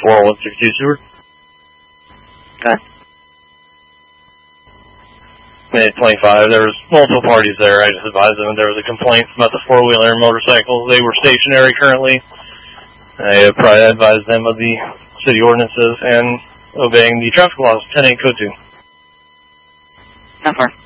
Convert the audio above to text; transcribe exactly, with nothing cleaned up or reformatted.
four one six two Sewer. Go ahead. May twenty-five, there was multiple parties there. I just advised them there was a complaint about the four-wheeler motorcycles. They were stationary currently. I probably advised them of the city ordinances and obeying the traffic laws, ten eight code two. How far?